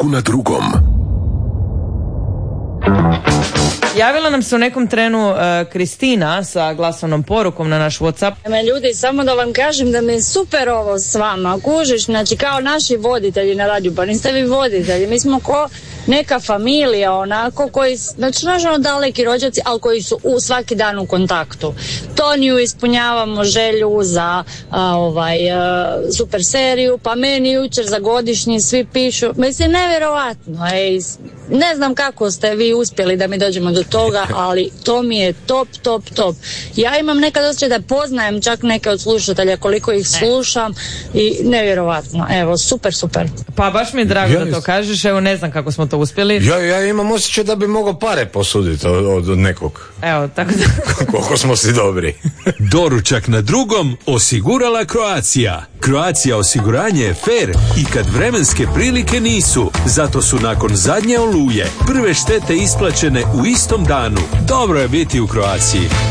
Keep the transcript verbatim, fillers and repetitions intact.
Točku na drugom. Javila nam se u nekom trenu uh, Kristina sa glasovnom porukom na naš WhatsApp. Me ljudi, samo da vam kažem da mi je super ovo s vama, kužiš, znači kao naši voditelji na radiju, pa niste vi voditelji, mi smo ko neka familija onako koji, znači nažalno daleki rođaci, ali koji su u svaki dan u kontaktu. Toniju ispunjavamo želju za a, ovaj a, super seriju, pa meni jučer za godišnji svi pišu, mislim nevjerovatno, ej, ne znam kako ste vi uspjeli da mi dođemo do toga, ali to mi je top, top, top. Ja imam nekad osjećaj da poznajem čak neke od slušatelja koliko ih slušam i nevjerovatno, evo, super, super. Pa baš mi je drago ja da to kažeš, evo ne znam kako smo to uspjeli. Ja, ja imam osjećaj da bi mogao pare posuditi od, od nekog. Evo, tako da... Koliko smo si dobri. Doručak na drugom osigurala Croatia. Croatia osiguranje je fair i kad vremenske prilike nisu. Zato su nakon zadnje oluje prve štete isplaćene u istom danu. Dobro je biti u Croatiji.